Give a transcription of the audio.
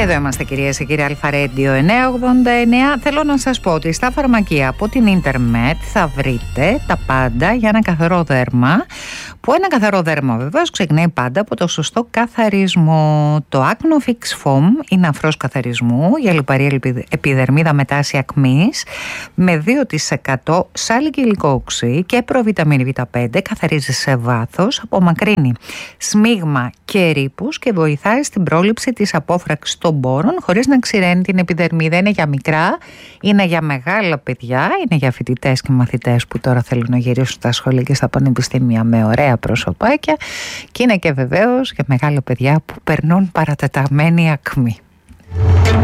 Εδώ είμαστε κυρίες και κύριοι, Αλφα Radio 989. Θέλω να σας πω ότι στα φαρμακεία από την ίντερνετ θα βρείτε τα πάντα για ένα καθαρό δέρμα, που ένα καθαρό δέρμα βεβαίως ξεκινάει πάντα από το σωστό καθαρισμό. Το Acnofix Foam είναι αφρός καθαρισμού για λιπαρή επιδερμίδα με τάση ακμής με 2% σάλικυλικό οξύ και προβιταμίνη Β5. Καθαρίζει σε βάθος, απομακρύνει σμίγμα και ρήπους και βοηθάει στην πρόληψη της απόφραξης των πόρων χωρίς να ξηραίνει την επιδερμίδα. Είναι για μικρά, είναι για μεγάλα παιδιά, είναι για φοιτητές και μαθητές που τώρα θέλουν να γυρίσουν στα σχολεία και στα πανεπιστήμια με ωραία προσωπάκια, και είναι και βεβαίως για μεγάλα παιδιά που περνούν παρατεταμένη ακμή.